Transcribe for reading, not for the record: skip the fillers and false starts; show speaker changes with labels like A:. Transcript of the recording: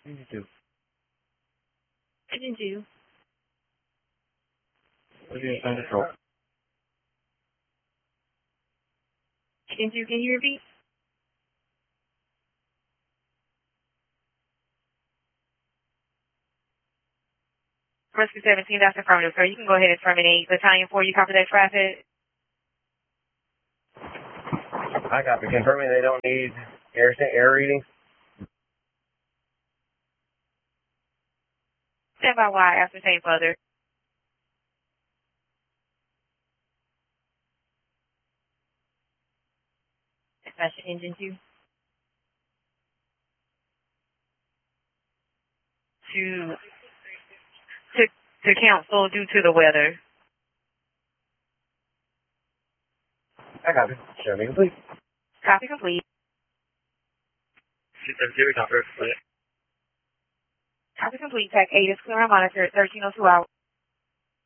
A: Engine 2.
B: Engine 2.
A: What do you find control?
B: Engine 2, can you repeat? Rescue 17, that's affirmative, sir. You can go ahead and terminate. Battalion 4, you copy that traffic?
A: I copy. Confirming they don't need air reading.
B: Stand by while I ascertain further. That's Engine 2. To cancel due to the weather.
A: I copy. Show me complete.
B: Copy complete.
A: Zero copy.
B: Copy complete. Tech 8 is clear and monitored. 1302 out.